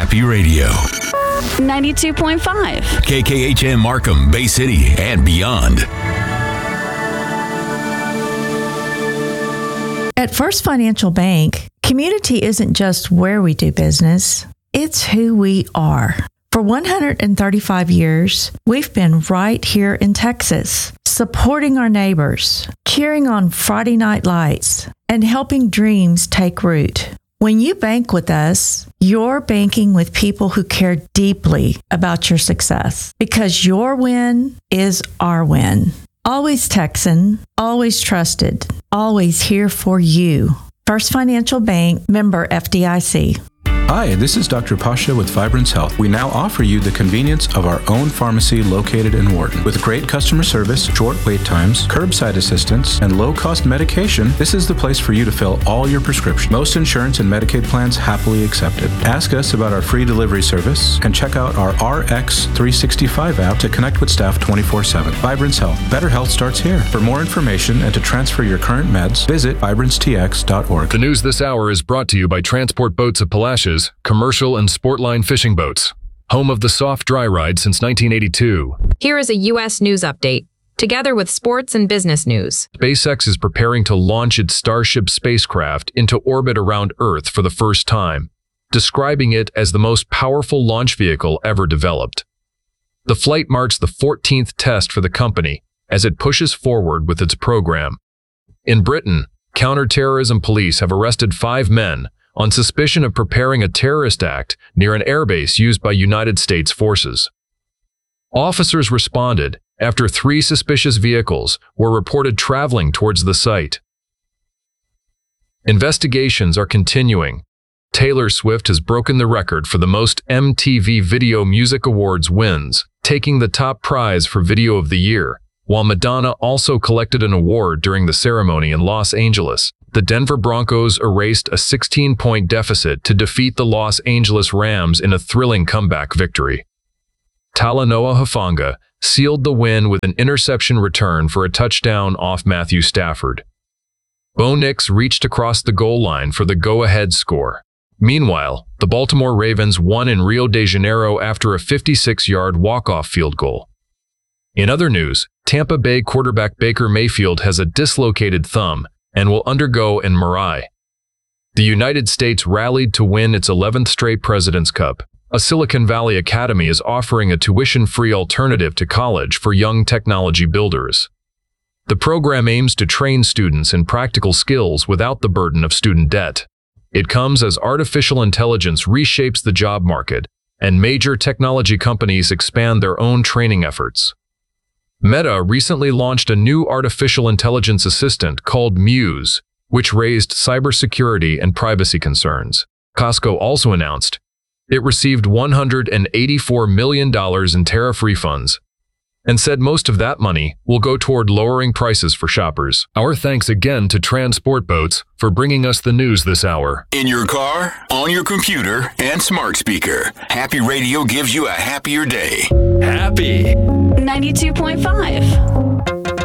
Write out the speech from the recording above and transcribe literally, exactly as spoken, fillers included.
Happy Radio. ninety-two point five. K K H M Markham, Bay City, and beyond. At First Financial Bank, community isn't just where we do business, it's who we are. For one hundred thirty-five years, we've been right here in Texas, supporting our neighbors, cheering on Friday night lights, and helping dreams take root. When you bank with us, you're banking with people who care deeply about your success, because your win is our win. Always Texan, always trusted, always here for you. First Financial Bank, member F D I C. Hi, this is Doctor Pasha with Vibrance Health. We now offer you the convenience of our own pharmacy located in Wharton. With great customer service, short wait times, curbside assistance, and low-cost medication, this is the place for you to fill all your prescriptions. Most insurance and Medicaid plans happily accepted. Ask us about our free delivery service and check out our R X three sixty-five app to connect with staff twenty-four seven. Vibrance Health. Better health starts here. For more information and to transfer your current meds, visit vibrance t x dot org. The news this hour is brought to you by Transport Boats of Palacios, commercial and sportline fishing boats, home of the soft dry ride since nineteen eighty-two. Here is a U S news update, together with sports and business news. SpaceX is preparing to launch its Starship spacecraft into orbit around Earth for the first time, describing it as the most powerful launch vehicle ever developed. The flight marks the fourteenth test for the company as it pushes forward with its program. In Britain, counterterrorism police have arrested five men on suspicion of preparing a terrorist act near an airbase used by United States forces. Officers responded after three suspicious vehicles were reported traveling towards the site. Investigations are continuing. Taylor Swift has broken the record for the most M T V Video Music Awards wins, taking the top prize for Video of the Year, while Madonna also collected an award during the ceremony in Los Angeles. The Denver Broncos erased a sixteen-point deficit to defeat the Los Angeles Rams in a thrilling comeback victory. Talanoa Hufanga sealed the win with an interception return for a touchdown off Matthew Stafford. Bo Nix reached across the goal line for the go-ahead score. Meanwhile, the Baltimore Ravens won in Rio de Janeiro after a fifty-six-yard walk-off field goal. In other news, Tampa Bay quarterback Baker Mayfield has a dislocated thumb and will undergo an M R I. The United States rallied to win its eleventh straight President's Cup. A Silicon Valley Academy is offering a tuition-free alternative to college for young technology builders. The program aims to train students in practical skills without the burden of student debt. It comes as artificial intelligence reshapes the job market, and major technology companies expand their own training efforts. Meta recently launched a new artificial intelligence assistant called Muse, which raised cybersecurity and privacy concerns. Costco also announced it received one hundred eighty-four million dollars in tariff refunds, and said most of that money will go toward lowering prices for shoppers. Our thanks again to Transport Boats for bringing us the news this hour. In your car, on your computer, and smart speaker, Happy Radio gives you a happier day. Happy ninety-two point five.